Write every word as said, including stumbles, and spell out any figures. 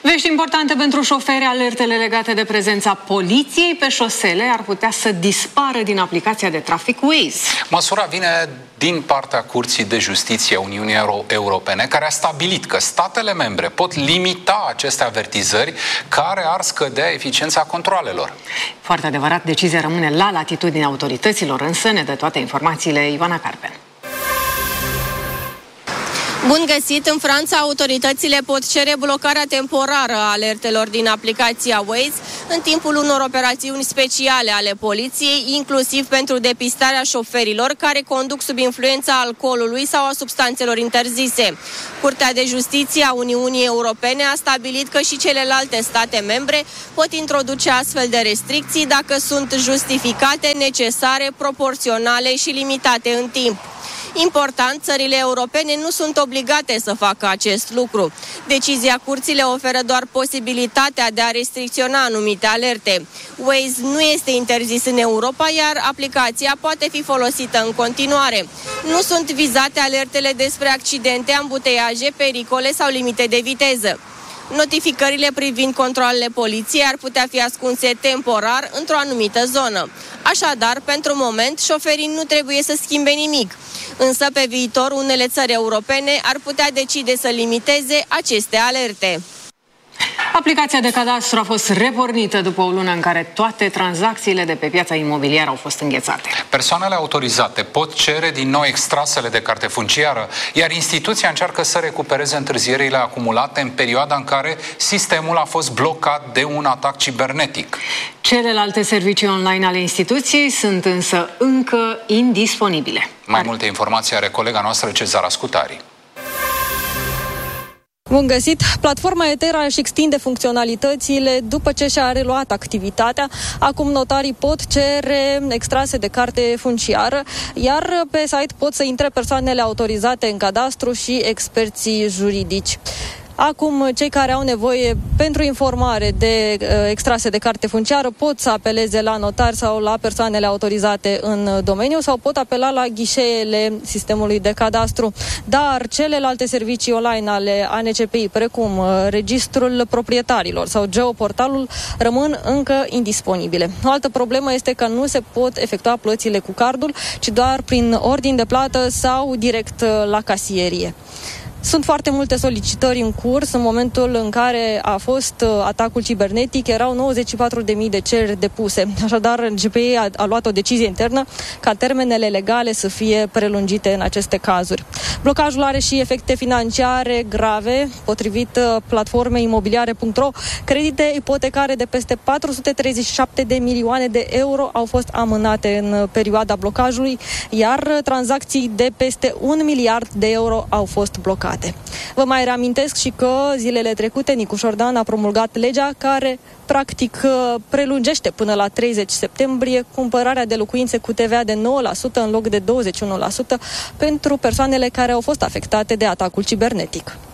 Vești importante pentru șoferi: alertele legate de prezența poliției pe șosele ar putea să dispară din aplicația de trafic Waze. Măsura vine din partea Curții de Justiție a Uniunii Euro- Europene, care a stabilit că statele membre pot limita aceste avertizări care ar scădea eficiența controalelor. Foarte adevărat, decizia rămâne la latitudinea autorităților, însă ne dă toate informațiile Ioana Carpen. Bun găsit! În Franța, autoritățile pot cere blocarea temporară a alertelor din aplicația Waze în timpul unor operațiuni speciale ale poliției, inclusiv pentru depistarea șoferilor care conduc sub influența alcoolului sau a substanțelor interzise. Curtea de Justiție a Uniunii Europene a stabilit că și celelalte state membre pot introduce astfel de restricții dacă sunt justificate, necesare, proporționale și limitate în timp. Important, țările europene nu sunt obligate să facă acest lucru. Decizia curții le oferă doar posibilitatea de a restricționa anumite alerte. Waze nu este interzis în Europa, iar aplicația poate fi folosită în continuare. Nu sunt vizate alertele despre accidente, ambuteiaje, pericole sau limite de viteză. Notificările privind controalele poliției ar putea fi ascunse temporar într-o anumită zonă. Așadar, pentru moment, șoferii nu trebuie să schimbe nimic. Însă, pe viitor, unele țări europene ar putea decide să limiteze aceste alerte. Aplicația de cadastru a fost repornită după o lună în care toate tranzacțiile de pe piața imobiliară au fost înghețate. Persoanele autorizate pot cere din nou extrasele de carte funciară, iar instituția încearcă să recupereze întârzierile acumulate în perioada în care sistemul a fost blocat de un atac cibernetic. Celelalte servicii online ale instituției sunt însă încă indisponibile. Mai multe informații are colega noastră Cezara Scutari. Bun găsit! Platforma Etera își extinde funcționalitățile după ce și-a reluat activitatea. Acum notarii pot cere extrase de carte funciară, iar pe site pot să intre persoanele autorizate în cadastru și experții juridici. Acum, cei care au nevoie pentru informare de uh, extrase de carte funciară pot să apeleze la notari sau la persoanele autorizate în domeniu sau pot apela la ghișeele sistemului de cadastru. Dar celelalte servicii online ale A N C P I, precum uh, registrul proprietarilor sau geoportalul, rămân încă indisponibile. O altă problemă este că nu se pot efectua plățile cu cardul, ci doar prin ordin de plată sau direct uh, la casierie. Sunt foarte multe solicitări în curs. În momentul în care a fost atacul cibernetic, erau nouăzeci și patru de mii de cereri depuse. Așadar, G P I a, a luat o decizie internă ca termenele legale să fie prelungite în aceste cazuri. Blocajul are și efecte financiare grave. Potrivit platformei imobiliare punct ro, credite ipotecare de peste patru sute treizeci și șapte de milioane de euro au fost amânate în perioada blocajului, iar tranzacții de peste un miliard de euro au fost blocate. Vă mai reamintesc și că zilele trecute Nicu Șordan a promulgat legea care practic prelungește până la treizeci septembrie cumpărarea de locuințe cu T V A de nouă la sută în loc de douăzeci și unu la sută pentru persoanele care au fost afectate de atacul cibernetic.